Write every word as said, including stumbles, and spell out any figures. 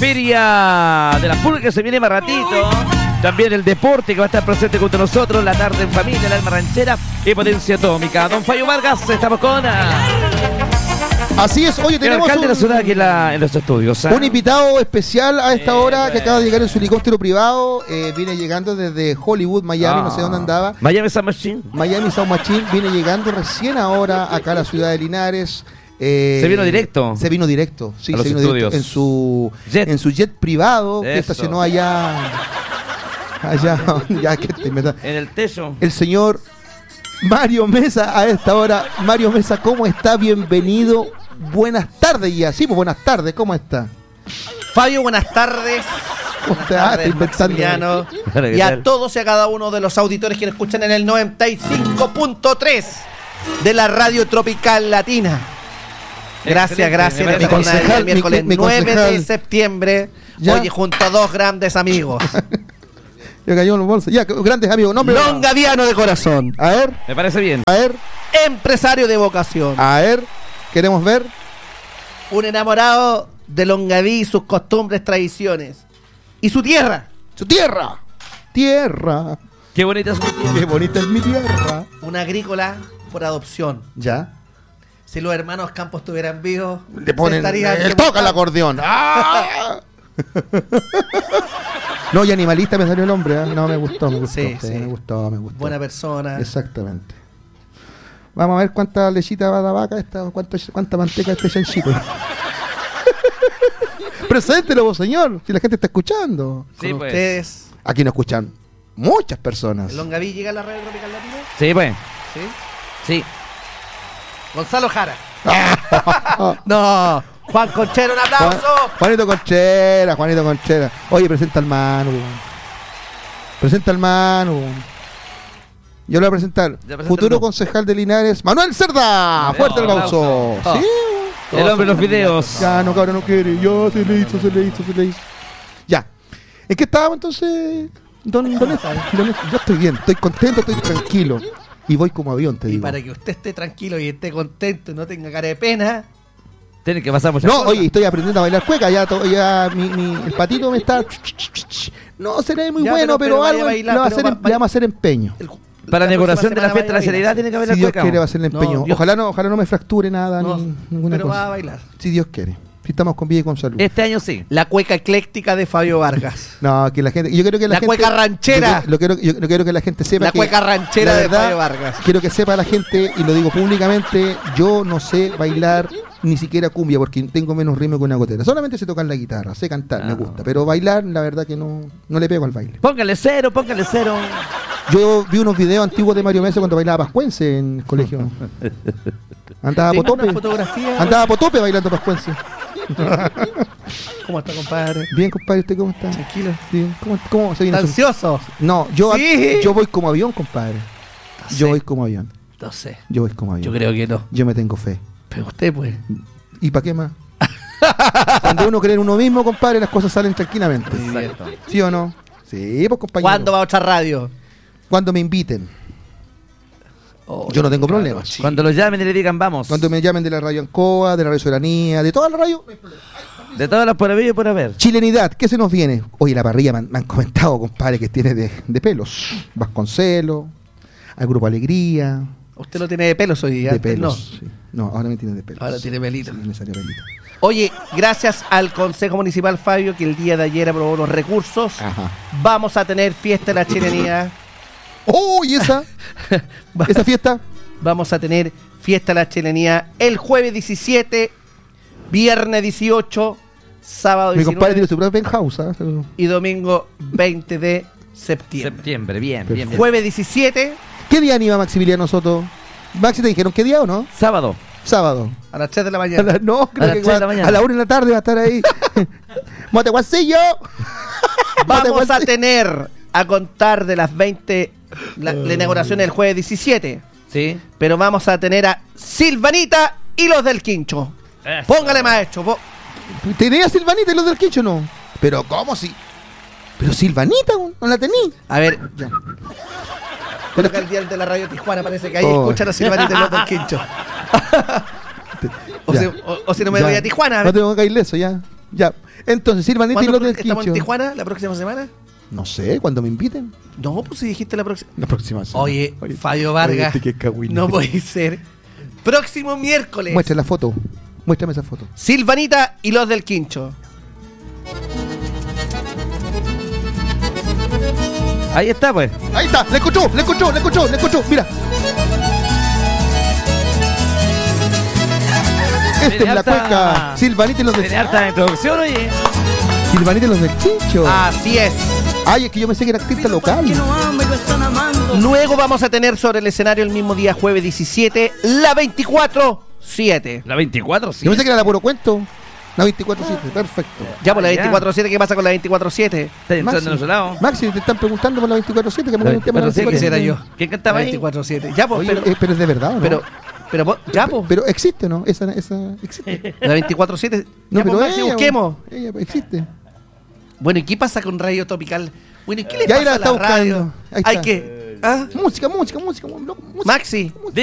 Feria de la Pulga que se viene más ratito. También el deporte que va a estar presente junto a nosotros. La tarde en familia, la alma ranchera y potencia atómica. Don Fabio Vargas, estamos con... Así es, oye, tenemos el alcalde un, de la ciudad aquí en, la, en los estudios. ¿eh? Un invitado especial a esta eh, hora bueno. que acaba de llegar en su helicóptero privado. Eh, viene llegando desde Hollywood, Miami, ah, no sé dónde andaba. Miami Sound Machine. Miami Sound Machine, viene llegando recién ahora acá a la ciudad de Linares. Eh, se vino directo. Se vino directo, sí, a se los vino estudios. directo en su jet, en su jet privado. Eso. Que estacionó allá. Allá, ya que te metas. En el techo. El señor Mario Mesa a esta hora. Mario Mesa, ¿cómo está? Bienvenido. Buenas tardes ya, sí, pues buenas tardes, ¿cómo está? Fabio, buenas tardes. ¿Cómo buenas está? tardes, Maximiliano. Y a todos y a cada uno de los auditores que nos escuchan en el noventa y cinco punto tres de la Radio Tropical Latina. Gracias, gracias. Mi concejal, el miércoles mi, mi nueve de septiembre. ¿Ya? Oye, junto a dos grandes amigos. Ya cayó en los bolsos. Ya, grandes amigos. Nombre. Longadiano de corazón. A ver. Me parece bien. A ver. Empresario de vocación. A ver. Queremos ver. Un enamorado de Longaví, sus costumbres, tradiciones. Y su tierra. Su tierra. Tierra. Qué bonita es mi tierra. Qué bonita es mi tierra. Un agrícola por adopción. Ya. Si los hermanos Campos estuvieran vivos, le ponen. Eh, toca el acordeón. ¡Ah! No, y animalista me salió el hombre. ¿eh? No, me gustó, me gustó. Sí, sí, sí. Me gustó, me gustó. Buena persona. Exactamente. Vamos a ver cuánta lechita va a la vaca esta, cuánta, cuánta manteca este chanchito. Preséntelo vos, señor, si la gente está escuchando. Sí, Con pues. ustedes. Aquí nos escuchan muchas personas. ¿El Longaví llega a la Radio Tropical Latina? Sí, pues. Sí. Sí. Gonzalo Jara. No. Juan Conchera, un aplauso. Juan, Juanito Conchera, Juanito Conchera. Oye, presenta al Manu. Presenta al Manu. Yo lo voy a presentar. Futuro concejal de Linares, Manuel Cerda. No, Fuerte el aplauso. Oh. Sí. El hombre de los videos. Ya, no, cabrón, no quiere. Ya, se le hizo, se le hizo, se le hizo. Ya. ¿En qué estábamos entonces? Don, don, don, don, yo estoy bien, estoy contento, estoy tranquilo. Y voy como avión, te Y digo. para que usted esté tranquilo y esté contento y no tenga cara de pena. Tiene que pasar muchas No, cosas. oye, estoy aprendiendo a bailar cueca. Ya, to, ya mi, mi, el patito me está. No seré muy Ya, bueno, pero- pero, pero algo vaya a bailar, le, va a pero hacer, va- em- vaya- le vamos a hacer empeño. El, Para la inauguración de la próxima fiesta de la semana seriedad tiene que haber Si la Dios cueca. quiere, va a hacer el No, empeño. Dios- Ojalá no, ojalá no me fracture nada, No, ni ninguna pero cosa. va a bailar. Si Dios quiere. Si estamos con vida y con salud. Este año sí. La cueca ecléctica de Fabio Vargas. No, que la gente. Yo quiero que la, La gente. cueca ranchera. Yo, quiero- yo, yo quiero que la gente sepa La que. cueca ranchera la de verdad, Fabio Vargas. Quiero que sepa la gente, y lo digo públicamente, yo no sé bailar ni siquiera cumbia, porque tengo menos ritmo que una gotera. Solamente sé tocar la guitarra, sé cantar, Ah. me gusta. Pero bailar, la verdad que no, no le pego al baile. Póngale cero, póngale cero. Yo vi unos videos antiguos de Mario Mesa cuando bailaba pascuense en el colegio. Andaba a Tengo potope. una fotografía. Andaba a potope bailando pascuense. ¿Cómo está, compadre? Bien, compadre, ¿usted cómo está? Tranquilo. Bien. ¿Cómo, cómo se viene? ¿Está su- ansioso? No, yo, Sí. yo voy como avión, compadre. No Yo sé. voy como avión. No sé. Yo voy como avión. Yo creo que no. Yo me tengo fe. Pero usted, pues. ¿Y para qué más? Cuando uno cree en uno mismo, compadre, las cosas salen tranquilamente. Exacto. ¿Sí o no? Sí, pues compañero. ¿Cuándo va a otra radio? Cuando me inviten. Oh, Yo no tengo claro, problemas. sí. Cuando los llamen y le digan vamos. Cuando me llamen de la radio Ancoa, de la radio Soberanía, de toda la radio, no hay problema. De todas las por haber y por haber. Chilenidad, ¿qué se nos viene? Oye, la parrilla me han, me han comentado, compadre, que tiene de, de pelos. Vasconcelos, al Grupo Alegría, Usted no tiene de pelos hoy día. de antes pelos. No. Sí. No, ahora me tiene de pelos. Ahora tiene pelito. Sí, me salió pelito. Oye, gracias al Consejo Municipal Fabio, que el día de ayer aprobó los recursos, Ajá. vamos a tener fiesta de la chilenía. ¡Oh! ¿Y esa? ¿Esa fiesta? Vamos a tener fiesta de la chilenía el jueves diecisiete, viernes dieciocho, sábado Mi compadre tiene diecinueve su propio penthouse. ¿ah? y domingo veinte de septiembre. Septiembre, bien, bien, bien. Jueves diecisiete ¿Qué día anima Maximiliano Soto? Maxi, ¿te dijeron qué día o no? Sábado. Sábado. a las tres de la A mañana. la- no, creo las que tres de la a- mañana. a la una de la tarde va a estar ahí. ¡Moteguacillo! Vamos a Moteguacillo. tener a contar de las veinte la, la inauguración el jueves diecisiete, Sí. pero vamos a tener a Silvanita y los del Quincho. Eso. Póngale maestro. po- ¿Tenía Silvanita y los del Quincho no? Pero ¿cómo si? Pero Silvanita, ¿no no la tení? A ver, Ya. coloca el dial de la radio Tijuana, parece que ahí Oh. escuchan a Silvanita y los del Quincho. o, Ya. si, o- o si no me Ya. voy a Tijuana. No tengo que ir ileso ya. Ya, entonces, Silvanita y los del Quincho. ¿Estamos en Tijuana la próxima semana? No sé, cuando me inviten. No, pues si dijiste la próxima. La próxima semana. Oye, Oye Fabio Vargas. Oye, este que no puede ser. Próximo miércoles. Muestra la foto. Muéstrame esa foto. Silvanita y los del Quincho. Ahí está, pues. Ahí está, le escuchó, le escuchó, le escuchó, le escuchó. Mira. Esta es la cueca. Silvanita y los del Quincho. Tiene harta introducción, oye. Silvanita y los del Quincho. Así es. Ay, es que yo pensé que era artista local. Luego vamos a tener sobre el escenario el mismo día, jueves diecisiete, la veinticuatro siete. La veinticuatro siete. Yo pensé que era la puro cuento. La veinticuatro siete, perfecto. Ya, por la veinticuatro siete, ¿qué pasa con la veinticuatro siete? Está entrando en nuestro lado. Maxi, te están preguntando por la veinticuatro siete, que me un tema de la veinticuatro siete. Era yo. ¿Quién cantaba ahí? veinticuatro siete. Ya, pues, Oye, pero, eh, pero es de verdad, ¿o no? Pero, pero, ya, pues. Pero existe, ¿no? Esa, esa existe. La veinticuatro siete. No, ya, pero pues, Maxi, ella, busquemos. Ella, existe. Bueno, ¿y qué pasa con Radio Tropical? Bueno, ¿y qué le ya pasa a la está radio? Ahí Hay está. que... ¿ah? Música, música, música, música. Maxi. Música.